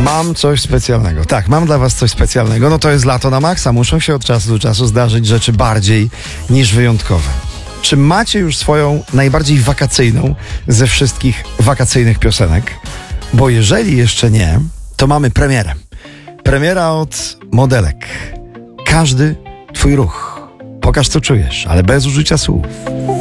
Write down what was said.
Mam coś specjalnego. Tak, mam dla was coś specjalnego. No to jest lato na maksa. Muszą się od czasu do czasu zdarzyć rzeczy bardziej niż wyjątkowe. Czy macie już swoją najbardziej wakacyjną ze wszystkich wakacyjnych piosenek? Bo jeżeli jeszcze nie, to mamy premierę. Premiera od Modelek. Każdy twój ruch. Pokaż, co czujesz, ale bez użycia słów.